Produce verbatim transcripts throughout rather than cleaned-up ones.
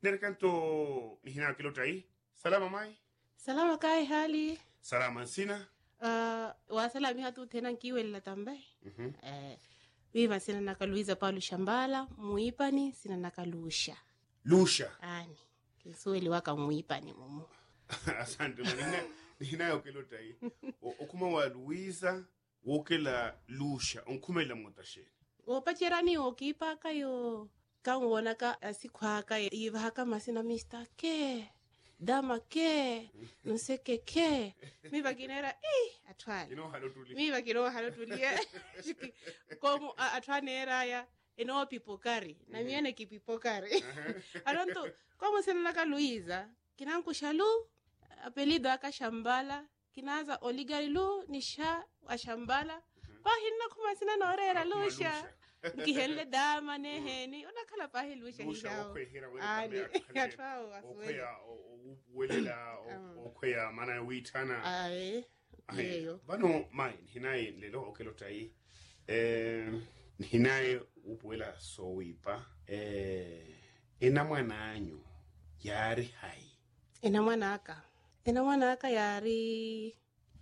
Nerkanto nihina kilotai. Salama mai. Salama kai hali. Salama sina. Uh, wa salami hatu tena kiwela tambe. Mhm. Eh, viva sina nakaluiza Paulo Shambala, muipani sina nakalusha. Lusha. Ani. Kiswahili waka muipani mumu. Asante manina nihina yo kilotai. Okuma wa Luisa wokela lusha onkumela motashe. Opachirani okipa kayo kangona ka asikwaka yivaka masina mister ke dama ke no sé qué ke mi vakinera eh atwali Ino halotuli. mi vakino halotulia como atwanera ya eno pipokari na miene kipipokari alonto como sena naka Luisa kinanku shalu apelido aka Shambala kinaza oligarilu nisha wa Shambala pahina kuma sina norera lusha ngihele dama neheni unakhala pahi lusha hishao ani yatwao aswele welela okweya mana witana ai yeyo bano mai hinaye lelo okelotai eh hinaye upwela sowipa eh ina mwananyo yari hai ina mwanaka ina mwanaka yari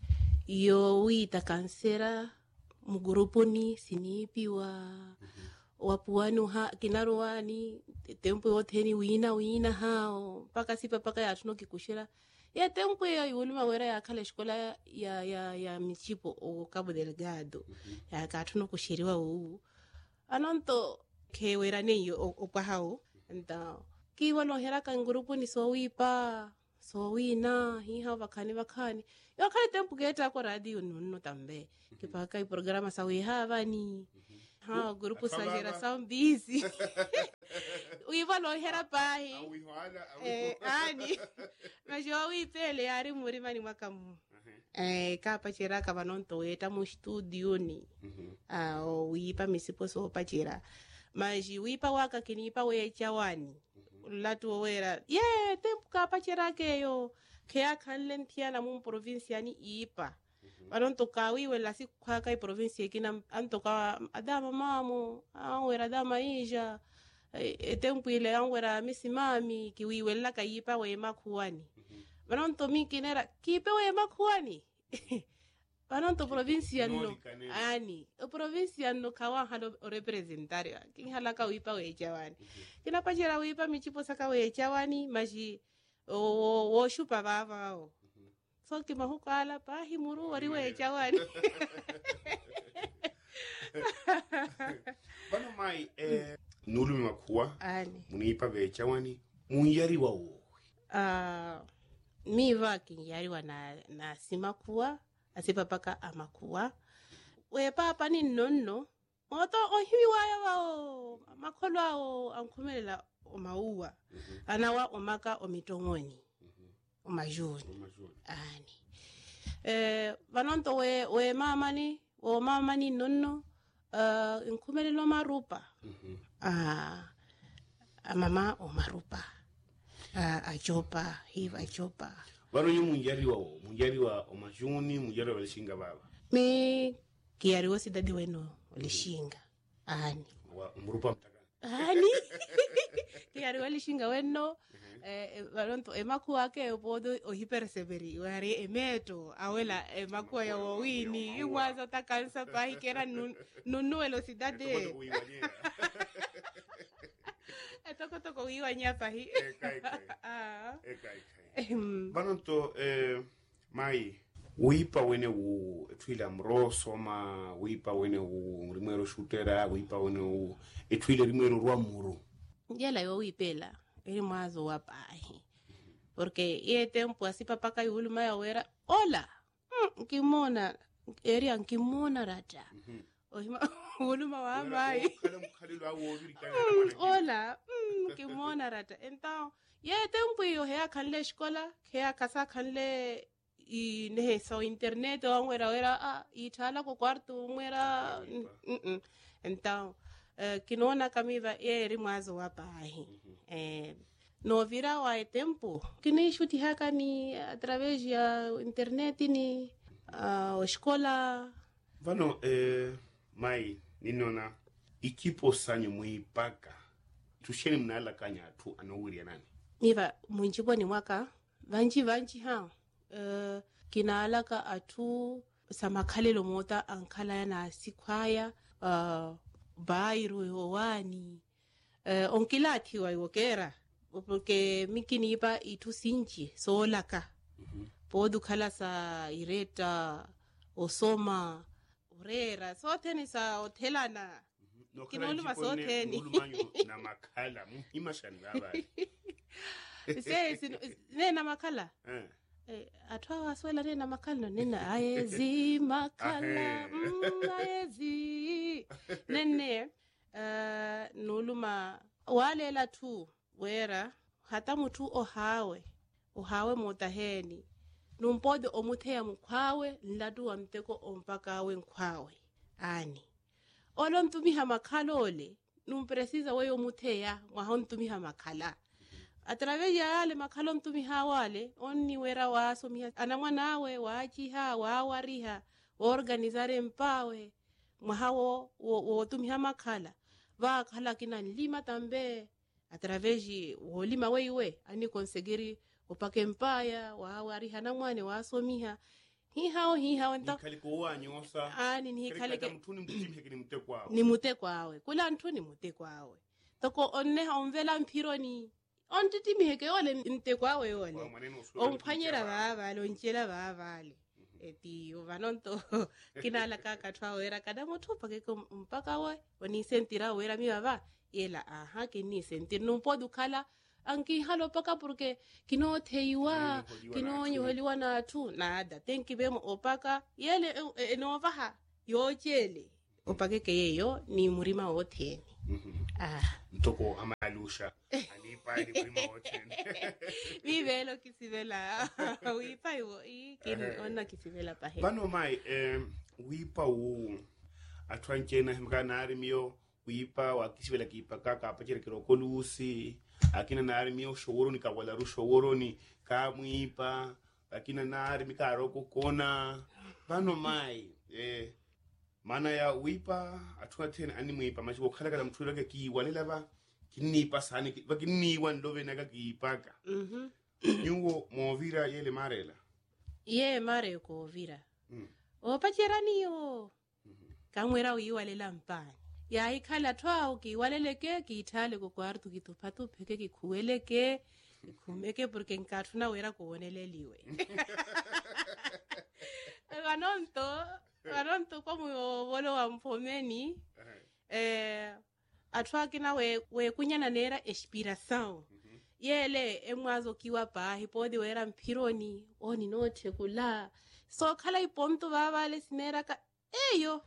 yo wita kansera muguruponi sinipiwa mm-hmm. wapuanu ha kinaruani tempo yotheni wina wina hao paka sipa paka ya tuno kikushira ya tempo ya yulima wera ya kala shikola ya ya ya michipo o Cabo Delgado mm-hmm. ya katuno kushiriwa u anonto ke wera neyo opa hao nda kiwa no heraka nguruponi so wipa so wina hi ha vakani vakani yo kale tempo geta ko radio nunno tambe kipaka i programa sa we havani ha grupo sa geração busy uiva lo hera pai eh ani mas yo wi pele ari muri mani makamu eh kapa chira ka vanonto eta mu studio ni ah o wipa misipo so pachira mas wipa waka kinipa we chawani latu wera yeah tempo kapa chira keyo kea kanlentia na mu provincia ni ipa Aron toka wiwe la siku kwa kai province kina antoka adama mamo awera dama ija e tempo ile awera misimami kiwiwe la kaipa we makuani aron to mi kinera kipe we makuani aron to provincia no ani o provincia no kawa halo representare kin hala ka wipa we jawani kina pajera wipa michipo saka we jawani maji o o shupa baba o so ki mahukala pa himuru wariwe chawani bano mai eh nulu makuwa ani munipa be chawani munyari wa wo ah mi vaki yari wana na simakuwa asipa paka amakuwa we papa ni nonno oto ohiwi waya wao makolwa o ankumelela o mauwa anawa omaka omitongoni omajuni ani eh vanonto we we mama ni o mama ni nonno uh inkumelelo marupa mhm ah mama o marupa ah ajopa hiva ajopa bano yu munjari wa wo munjari wa omajuni munjari wa lishinga baba mi kiari wosi dadi weno lishinga ani wa murupa mtaka ani kiari walishinga weno eh valonto emaku wake obodo ohiperseveri wari emeto awela emaku ya wawini iwaza takansa pahi kera nunu velocidade etoko toko wiwa nyapa hi e kai kai ah e kai kai banonto eh mai wipa wene u twila mroso ma wipa wene u rimero shutera wipa wene u etwile rimero rwa muru yela yo wipela eri mwazo wapahi porque ye tempo asi papaka yuluma ya wera ola mm, kimona eri ankimona rata mm-hmm. ohima uluma wa mai ola mm, kimona rata então ye tempo yo hea kanle escola hea kasa kanle i nehe so internet o wera wera ah itala ko quarto mwera mm, mm. então uh, kinona kamiva eri mwazo wapahi mm-hmm. eh no vira wa tempo kini shuti haka ni através ya internet ni uh, escola vano eh mai ninona ikipo sanyo muipaka tusheni mnala kanya tu anowuria nani niva munjiboni mwaka vanji vanji ha uh, kinaalaka atu samakhalelo mota ankhala yana sikhwaya uh, bairu yowani uh, onkilathiwa iwokera porque mikinipa itu sinji soolaka mm-hmm. Podu khala sa ireta osoma urera sotheni sa othelana mm-hmm. kinoluma sotheni na makhala muhimashani babali se ne na makhala eh eh atwa waswela ne na makhala nena ayezi makhala mm, ayezi nene uh, noluma walela tu wera hata mutu ohawe ohawe motaheni numpode omutheya mukwawe nladu wa mteko ompakawe nkwawe ani olo ntumiha makhalole numprecisa weyo mutheya mwaho ntumiha makhala a través ya ale makhalo ntumiha wale onni wera wasomiha ana mwanawe waachiha waawariha waorganizare mpawe mwahawo wotumiha makhala vakhala kina nlima tambe a través wolima weiwe ani konsegeri opake mpaya waawariha na mwane waasomiha hihao hihao nta kaliko wanyosa ani ni kalike mtuni mtimhe kini mtekwawe ni mutekwawe kula ntuni mutekwawe toko onne onvela mpironi ontitimihe ole mtekwawe ole omphanyera baba lonchela baba le eti ovanonto kinala kaka twawera kada mothupa ke mpaka we oni sentira wera mi baba yela aha ke ni sentir no podu khala anki halo paka porque kino theiwa kino nyoheliwa na tu nada tenki bemo opaka yele enovaha yochele opake ke yeyo ni murima wotheni mm-hmm. ah ntoko amalusha anipa ni murima wotheni vivelo kisivela wipa yo ikini ona kisivela pahe bano mai eh wipa u atwanchena himkanari mio wipa wakisivela kipaka kapachere kirokolusi akina nari mio showoro ni kawala ru showoro ni kamwipa akina nari mikaroko kona bano mai eh mana ya wipa atwathena ani mwipa machi kokhala kala mthula ke ki walela ba kinipa sani ba kiniwa ndove naga kipaka mhm nyugo movira yele marela ye mare ko vira mm. opachirani yo mm-hmm. kamwera uyiwalela mpani ya ikhala thwa ukiwaleleke kithale ko kwartu kituphathu pheke kikhuweleke ikhumeke porque nkathuna wera kuoneleliwe vanonto vanonto como volo wa mpomeni eh athwa kina we we kunyana nera inspiração yele emwazo kiwa bahi podi wera mpironi oni note kula so khala iponto baba lesinera ka eyo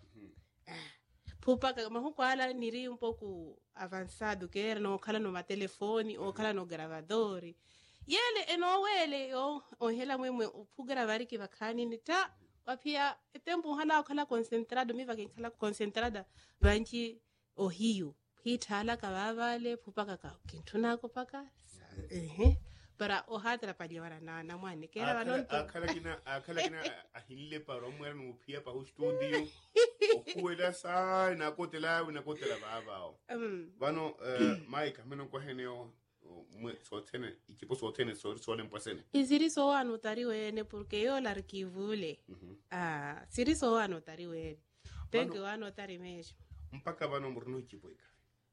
pupa kama hukwala niri um pouco avançado que era no khala no telefone ou khala no gravador yele enowele o o hela mwemwe upugravari ki bakhani nita wapia tempo hala khala concentrado mi vakin khala concentrada vanchi o hiyo hithala ka babale pupa ka kintuna ko paka ehe para o hatra pa llevar na na mwane que era vanonto akhala kina akhala kina ahille para omwera no pia pa o studio okuela sai na kotela na kotela baba um bano mai kameno ko heneo mwe sotene ikipo sotene so so lempasene iziri so anotari wene porque yo larkivule ah siri so anotari wene tenke anotari mesho mpaka bano murno ikipo ika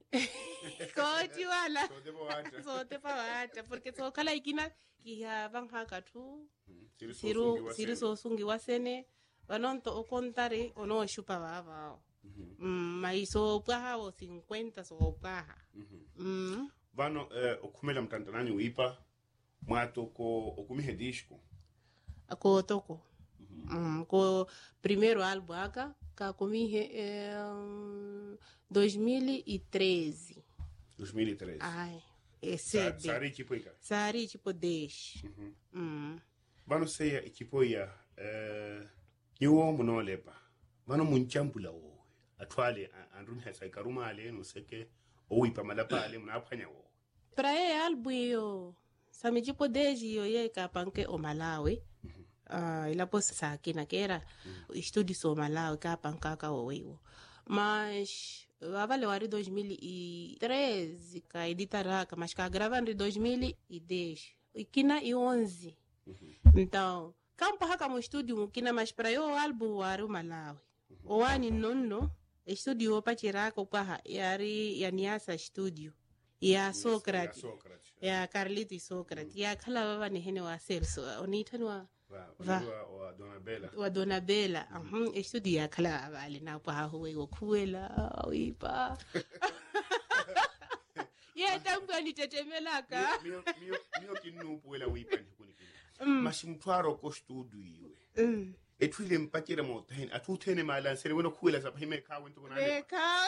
Koti wala. So te pawata. So te pawata. Porque so kala ikina kiha bangha katu. Siru Siru siru so sungi wasene. Wanonto okontare ono shupa baba. Mm, maiso paha o cincuenta so paha. Mm. Vano eh, okumela mtantanani uipa mwato ko okumihe disco. Ako toko. Mm, ko primeiro álbum aka ka comihe eh, dois mil e treze. dois mil e treze. Ai, esse Sa, sari tipo ika. Sari tipo dez. Mhm. Mm. Vano seya ikipo ya eh yuo munolepa. Vano munchampula wo. Atwale andrumi hasa ikaruma ale no seke oipa malapa ale munaphanya wo. Pra e álbum yo sami tipo dez yo ye ka panke o Malawi. Ah, uh, ila po sa kina kera mm. Estúdio so Malawi ka panka ka o wewo. Mas vale o ano dois mil e treze, que editaraka, mas que gravando em dois mil e dez. E kina e onze. Uhum. Então, campo haka mo estúdio kina mas para eu álbum waru Malawi. Uhum. O ano nono, estúdio pa tiraka pa yari yaniasa estúdio. Ya Socrates. Ya Carlito e Socrates. Ya kala baba ni hene wa Celso. Onitani wa va wa Donabella. Wa Donabella. Mhm. Estúdio ya kala vale na pa huwe okuela wipa. Yeah, tangu anitetemelaka. Mio mio mio kinupu ela wipa ndikunikini. Mashimtwaro ko studio iwe. Mm. Etwile mpakira mothen atutene malansere wena kuela sapahime kawe ntukuna. Eka.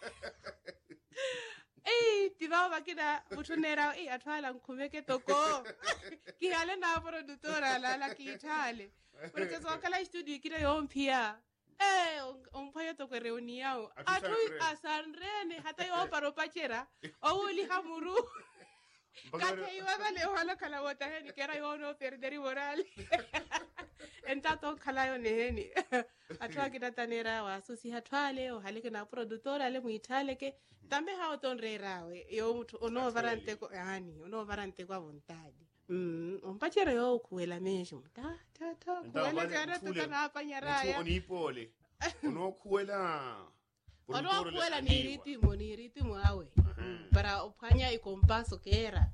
Eh, tivava kina butunera eh atwala nkhumeke toko. Ki hale na produtora la la kitale. Porque so kala studio kina yompia. Eh, un payo to que reuniao. Atu asanrene hata yo paro pachera. O uli hamuru. Kate iwa vale ohala kala wota heni kera yo no perderi moral. Entato kala yo neheni. Atwa kidatanera wa susi hatwale o halike na produtora le muitale ke tambe ha otonrerawe. Yo ono varante ko yani, ono varante kwa vontade. Mm, un pachera yo kuela mesmo. Ta ta ta kuela kana tukana hapa nyaraya. Oni pole. Ono kuela. Ono kuela ni ritmo, ni ritmo awe. Para opanya y compaso que era.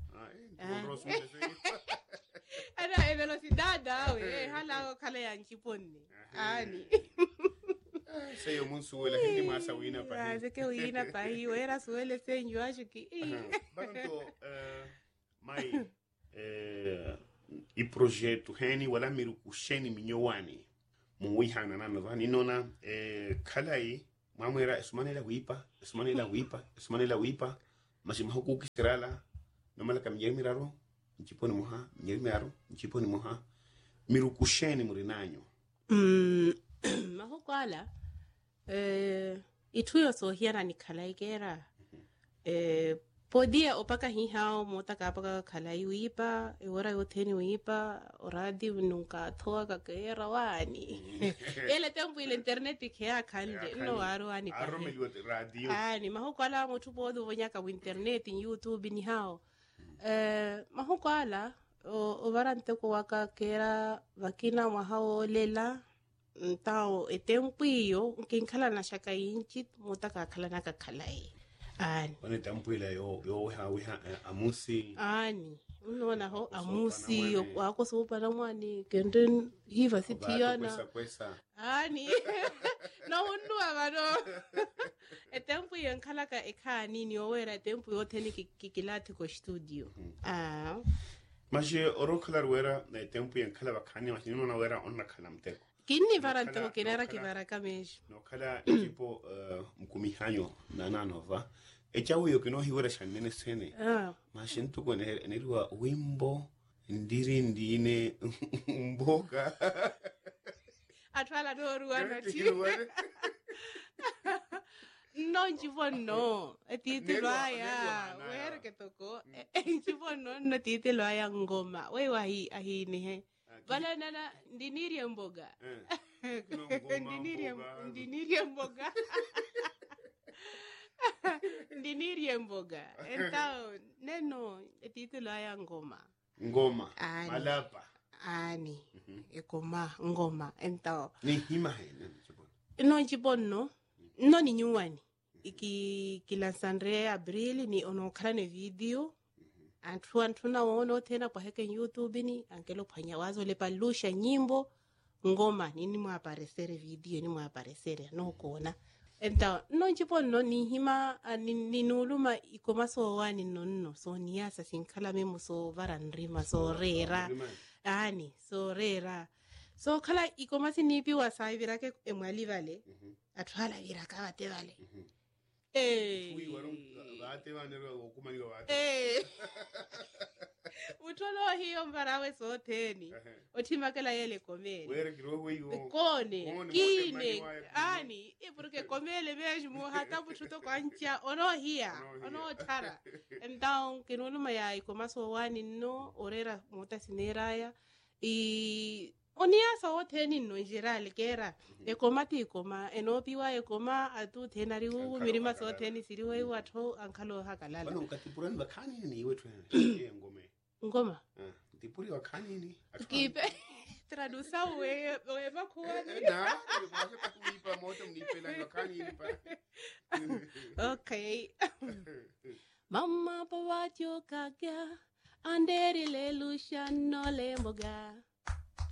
Era en velocidad awe, hala kale ya nchiponi. Ani. Seyo munsuela hindi masa wina pa. Ah, se que wina pa hiyo era suele senyo ashuki. Banto eh mai eh i projeto heni wala miru kusheni minyowani muwihana nana vani nona eh kalai mamwera esmanela wipa esmanela wipa esmanela wipa masimu huku kisirala nomala kamnyeri miraro nchiponi moha nyeri miraro nchiponi moha miru kusheni murinanyo mm mahokwala eh ituyo so hiana ni kalai gera eh podia opaka hihao mota kapaka kalai wipa ora yoteni wipa oradi nunca toga que rawani ele tempo ile internet ke akande no aro ani aro meliote radio ani mahokwala motu podo vonyaka ku internet YouTube ni hao eh mahokwala o varante ko waka kera vakina mahao lela ntao etempo iyo nkinkhala na shaka inchi mota ka khala na ka khalai ani wane tampuila yo yo ha we ha amusi ani unaona ho amusi yo wako sopa na mwani kenden hiva sitiana kwesa kwesa ani no hundu abano etempu yankhala ka ekhani ni owera tempu yotheni kikilati ko studio ah maje orokhala wera na tempu yankhala bakhani machini no wera onna khala mteko kini varante ko kenera kivaraka mesh no khala tipo mkumihanyo na nanova echawo yo kino hiwera shanene sene ah mashintu ko ne nerwa wimbo ndiri ndine mboga atwala do ruwana ti no njivono etiti lwaya wera ke toko njivono no titi lwaya ngoma we wahi ahini he bala nana ndinirie mboga ndinirie ndinirie mboga ndinirie mboga entao neno etitilo ya ngoma ngoma malapa ani ekoma ngoma entao ni hima hene no njibono no ni nyuwani iki kilansandre abril ni ono kala video antu antu na wono tena kwa heke YouTube ni ankelo panya wazo le palusha nyimbo ngoma nini mwa aparecere video ni mwa aparecere no kona enta no njipo no ni hima ni nuluma ikoma so wani nonno so niasa sinkala memo so varanrima so rera ani so rera so kala ikoma sinipi wasaivira ke emwali vale atwala vira ka bate vale eh wi waro bate vanero okumanyo bate eh utolo hiyo mbarawe soteni otimakela yele komele were kirowe yo kone kine ani e porque komele mesmo hata bututo kwa ncha ono hia ono tara então kinolo mayai komaso wani no orera mota sineraya i Onia sa o teni no jirali kera. E koma ti koma enopiwa e koma atu tenari u mirima so teni siri we watho ankalo hakalala. Bano katipurani bakani ni iwe tu ye ngome. Ngoma. Ah, tipuri wakani ni. Kipe. Tradusa we we bakuani. Na, nimepasha kuipa moto mnipela wakani ni pa. Okay. Mama pawatyo kagya. Anderi le lusha no le moga.